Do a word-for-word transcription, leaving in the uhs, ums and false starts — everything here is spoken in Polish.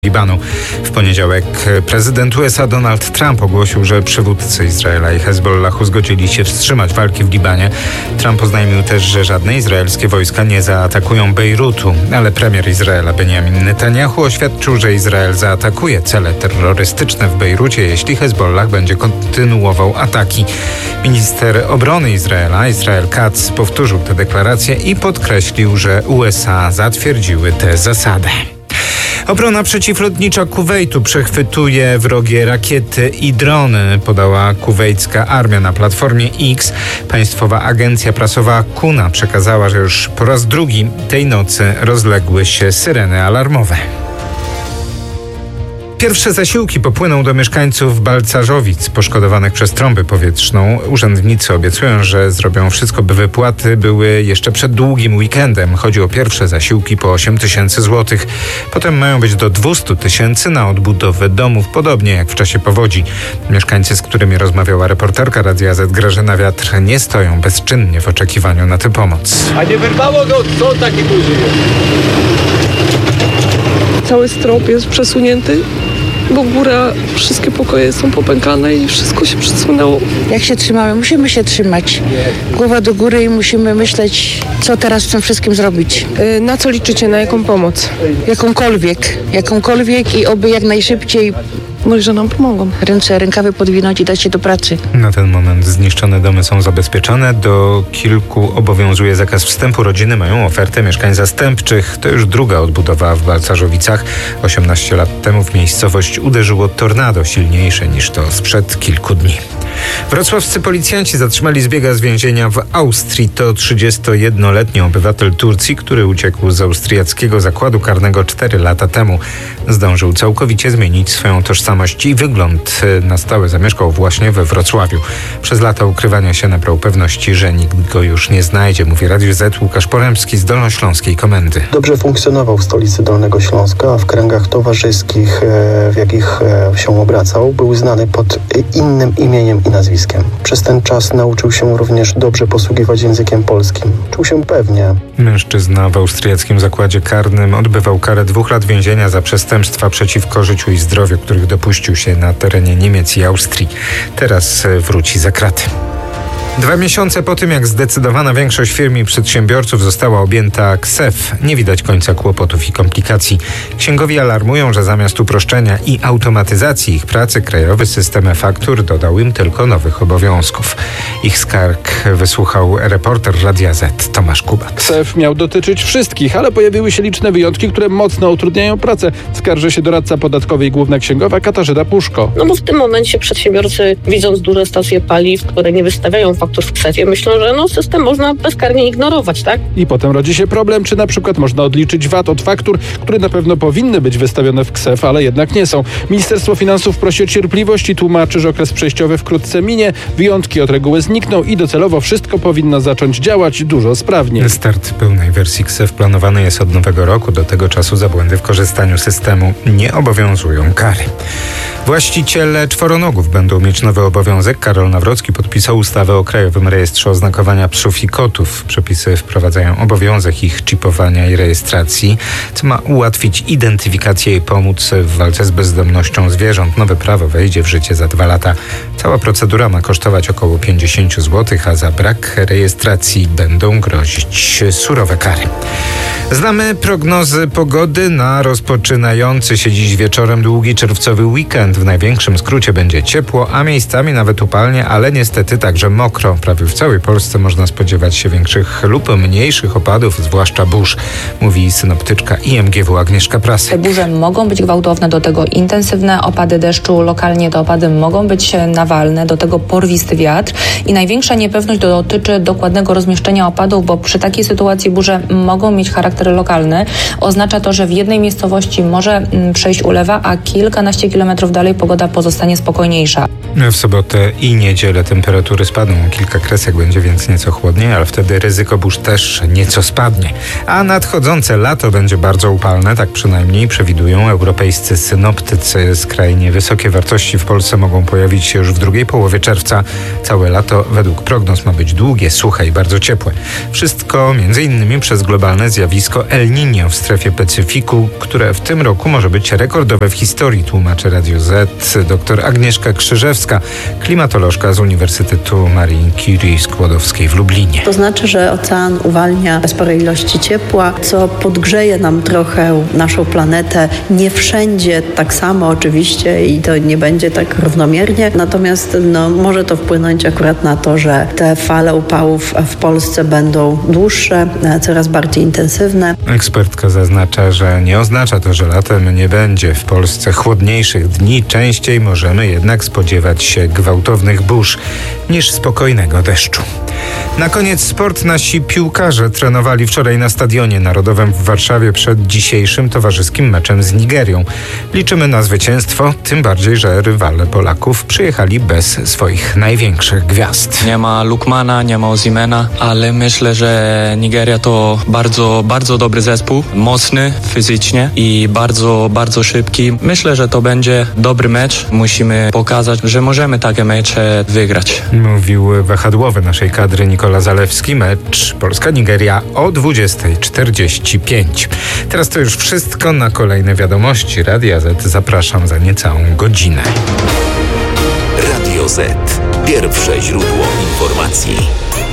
Libanu. W poniedziałek prezydent U S A Donald Trump ogłosił, że przywódcy Izraela i Hezbollahu zgodzili się wstrzymać walki w Libanie. Trump oznajmił też, że żadne izraelskie wojska nie zaatakują Bejrutu, ale premier Izraela Benjamin Netanyahu oświadczył, że Izrael zaatakuje cele terrorystyczne w Bejrucie, jeśli Hezbollah będzie kontynuował ataki. Minister obrony Izraela, Israel Katz, powtórzył tę deklarację i podkreślił, że U S A zatwierdziły tę zasadę. Obrona przeciwlotnicza Kuwejtu przechwytuje wrogie rakiety i drony, podała kuwejcka armia na platformie X. Państwowa agencja prasowa Kuna przekazała, że już po raz drugi tej nocy rozległy się syreny alarmowe. Pierwsze zasiłki popłyną do mieszkańców Balcarzowic poszkodowanych przez trąbę powietrzną. Urzędnicy obiecują, że zrobią wszystko, by wypłaty były jeszcze przed długim weekendem. Chodzi o pierwsze zasiłki po osiem tysięcy złotych. Potem mają być do dwieście tysięcy na odbudowę domów, podobnie jak w czasie powodzi. Mieszkańcy, z którymi rozmawiała reporterka Radia Z Grażyna Wiatr, nie stoją bezczynnie w oczekiwaniu na tę pomoc. A nie wyrwało go, co taki duży jest? Cały strop jest przesunięty, bo góra, wszystkie pokoje są popękane i wszystko się przesunęło. Jak się trzymamy? Musimy się trzymać. Głowa do góry i musimy myśleć, co teraz z tym wszystkim zrobić. Yy, na co liczycie? Na jaką pomoc? Jakąkolwiek. Jakąkolwiek i oby jak najszybciej. No i że nam pomogą. Ręce, rękawy podwinąć i dać się do pracy. Na ten moment zniszczone domy są zabezpieczone. Do kilku obowiązuje zakaz wstępu. Rodziny mają ofertę mieszkań zastępczych. To już druga odbudowa w Balcarzowicach. osiemnaście lat temu w miejscowość uderzyło tornado silniejsze niż to sprzed kilku dni. Wrocławscy policjanci zatrzymali zbiega z więzienia w Austrii. To trzydziestojednoletni obywatel Turcji, który uciekł z austriackiego zakładu karnego cztery lata temu. Zdążył całkowicie zmienić swoją tożsamość i wygląd. Na stałe zamieszkał właśnie we Wrocławiu. Przez lata ukrywania się nabrał pewności, że nikt go już nie znajdzie, mówi Radiu Z Łukasz Poremski z Dolnośląskiej Komendy. Dobrze funkcjonował w stolicy Dolnego Śląska, a w kręgach towarzyskich, w jakich się obracał, był znany pod innym imieniem i nazwiskiem. Przez ten czas nauczył się również dobrze posługiwać językiem polskim. Czuł się pewnie. Mężczyzna w austriackim zakładzie karnym odbywał karę dwóch lat więzienia za przestępstwa przeciwko życiu i zdrowiu, których dopuścił się na terenie Niemiec i Austrii. Teraz wróci za kraty. Dwa miesiące po tym, jak zdecydowana większość firm i przedsiębiorców została objęta K S E F, nie widać końca kłopotów i komplikacji. Księgowi alarmują, że zamiast uproszczenia i automatyzacji ich pracy, krajowy system e-faktur dodał im tylko nowych obowiązków. Ich skarg wysłuchał reporter Radia Z Tomasz Kubak. K S E F miał dotyczyć wszystkich, ale pojawiły się liczne wyjątki, które mocno utrudniają pracę. Skarży się doradca podatkowy i główna księgowa Katarzyna Puszko. No bo w tym momencie przedsiębiorcy, widząc duże stacje paliw, które nie wystawiają faktur w K S E F ie, myślą, że no system można bezkarnie ignorować, tak? I potem rodzi się problem, czy na przykład można odliczyć V A T od faktur, które na pewno powinny być wystawione w K S E F, ale jednak nie są. Ministerstwo Finansów prosi o cierpliwość i tłumaczy, że okres przejściowy wkrótce minie, wyjątki od reguły znikną i docelowo wszystko powinno zacząć działać dużo sprawniej. Start pełnej wersji K S E F planowany jest od nowego roku. Do tego czasu za błędy w korzystaniu z systemu nie obowiązują kary. Właściciele czworonogów będą mieć nowy obowiązek. Karol Nawrocki podpisał ustawę o Krajowym Rejestrze Oznakowania Psów i Kotów. Przepisy wprowadzają obowiązek ich czipowania i rejestracji, co ma ułatwić identyfikację i pomóc w walce z bezdomnością zwierząt. Nowe prawo wejdzie w życie za dwa lata. Cała procedura ma kosztować około pięćdziesiąt złotych, a za brak rejestracji będą grozić surowe kary. Znamy prognozy pogody na rozpoczynający się dziś wieczorem długi czerwcowy weekend. W największym skrócie będzie ciepło, a miejscami nawet upalnie, ale niestety także mokro. Prawie w całej Polsce można spodziewać się większych lub mniejszych opadów, zwłaszcza burz, mówi synoptyczka I M G W Agnieszka Prasek. Te burze mogą być gwałtowne, do tego intensywne opady deszczu, lokalnie te opady mogą być nawalne, do tego porwisty wiatr i największa niepewność dotyczy dokładnego rozmieszczenia opadów, bo przy takiej sytuacji burze mogą mieć charakter lokalny. Oznacza to, że w jednej miejscowości może przejść ulewa, a kilkanaście kilometrów dalej pogoda pozostanie spokojniejsza. W sobotę i niedzielę temperatury spadną kilka kresek, będzie więc nieco chłodniej, ale wtedy ryzyko burz też nieco spadnie. A nadchodzące lato będzie bardzo upalne, tak przynajmniej przewidują europejscy synoptycy. Skrajnie wysokie wartości w Polsce mogą pojawić się już w drugiej połowie czerwca. Całe lato według prognoz ma być długie, suche i bardzo ciepłe. Wszystko między innymi przez globalne zjawisko El Niño w strefie Pacyfiku, które w tym roku może być rekordowe w historii, tłumaczy Radio Z dr Agnieszka Krzyżewska, klimatolożka z Uniwersytetu Marii Curie Skłodowskiej w Lublinie. To znaczy, że ocean uwalnia spore ilości ciepła, co podgrzeje nam trochę naszą planetę. Nie wszędzie tak samo oczywiście i to nie będzie tak równomiernie, natomiast no, może to wpłynąć akurat na to, że te fale upałów w Polsce będą dłuższe, coraz bardziej intensywne. Ekspertka zaznacza, że nie oznacza to, że latem nie będzie w Polsce chłodniejszych dni. Częściej możemy jednak spodziewać się gwałtownych burz niż spokojnego deszczu. Na koniec sport. Nasi piłkarze trenowali wczoraj na Stadionie Narodowym w Warszawie przed dzisiejszym towarzyskim meczem z Nigerią. Liczymy na zwycięstwo, tym bardziej, że rywale Polaków przyjechali bez swoich największych gwiazd. Nie ma Lukmana, nie ma Osimena, ale myślę, że Nigeria to bardzo, bardzo dobry zespół, mocny fizycznie i bardzo, bardzo szybki. Myślę, że to będzie dobry mecz. Musimy pokazać, że możemy takie mecze wygrać. Mówił wahadłowy naszej kadry Nikola Zalewski. Mecz Polska-Nigeria o dwudziestej czterdzieści pięć. Teraz to już wszystko. Na kolejne wiadomości Radia Z zapraszam za niecałą godzinę. Radio Z. Pierwsze źródło informacji.